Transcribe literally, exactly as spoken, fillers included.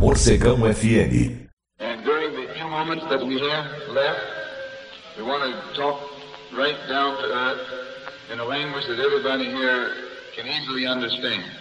Morcegão F M. And during the few moments that we have left, we want to talk right down to earth in a language that everybody here can easily understand.